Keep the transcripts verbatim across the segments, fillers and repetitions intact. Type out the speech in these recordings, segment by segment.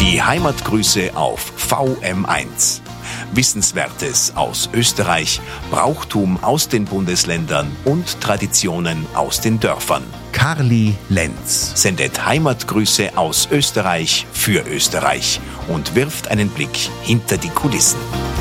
Die Heimatgrüße auf V M eins. Wissenswertes aus Österreich, Brauchtum aus den Bundesländern und Traditionen aus den Dörfern. Karli Lenz sendet Heimatgrüße aus Österreich für Österreich und wirft einen Blick hinter die Kulissen.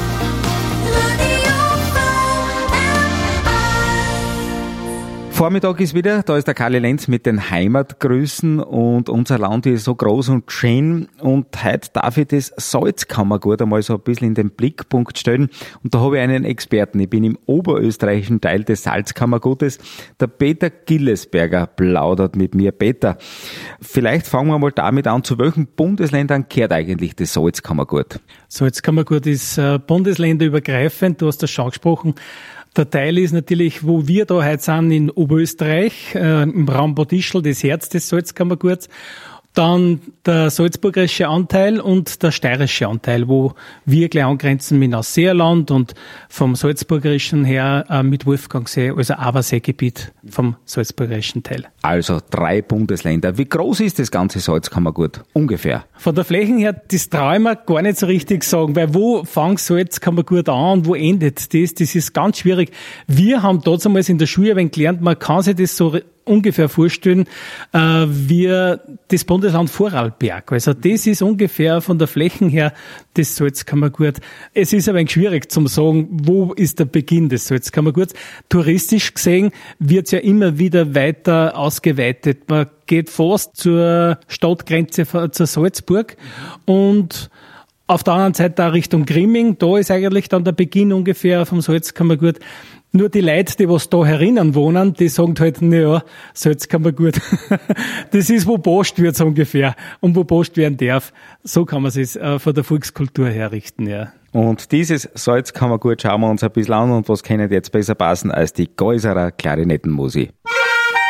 Vormittag ist wieder, da ist der Karli Lenz mit den Heimatgrüßen und unser Land ist so groß und schön und heute darf ich das Salzkammergut einmal so ein bisschen in den Blickpunkt stellen und da habe ich einen Experten. Ich bin im oberösterreichischen Teil des Salzkammergutes. Der Peter Gillesberger plaudert mit mir. Peter, vielleicht fangen wir mal damit an, zu welchen Bundesländern gehört eigentlich das Salzkammergut? Salzkammergut ist äh, bundesländerübergreifend, du hast das schon angesprochen. Der Teil ist natürlich, wo wir da heute sind, in Oberösterreich, äh, im Raum Bad Ischl, das Herz des Salzkammerguts. Dann der salzburgerische Anteil und der steirische Anteil, wo wir gleich angrenzen mit Neuseeland und vom salzburgerischen her äh, mit Wolfgangsee, also Aberseegebiet vom salzburgerischen Teil. Also drei Bundesländer. Wie groß ist das ganze Salzkammergut? Ungefähr. Von der Fläche her, das traue ich mir gar nicht so richtig sagen, weil wo fängt Salzkammergut an und wo endet das? Das ist ganz schwierig. Wir haben damals in der Schule ein wenig gelernt, man kann sich das so ungefähr vorstellen, äh, wie das Bundesland Vorarlberg. Also das ist ungefähr von der Fläche her das Salzkammergut. Es ist ein wenig schwierig zu sagen, wo ist der Beginn des Salzkammerguts. Touristisch gesehen wird es ja immer wieder weiter ausgeweitet. Man geht fast zur Stadtgrenze, zur Salzburg und auf der anderen Seite auch Richtung Grimming. Da ist eigentlich dann der Beginn ungefähr vom Salzkammergut. Nur die Leute, die was da herinnen wohnen, die sagen halt, naja, Salzkammergut. Das ist, wo post wird so ungefähr und wo post werden darf. So kann man es äh, von der Volkskultur herrichten, ja. Und dieses Salzkammergut schauen wir uns ein bisschen an und was könnte jetzt besser passen als die Geuserer Klarinettenmusik.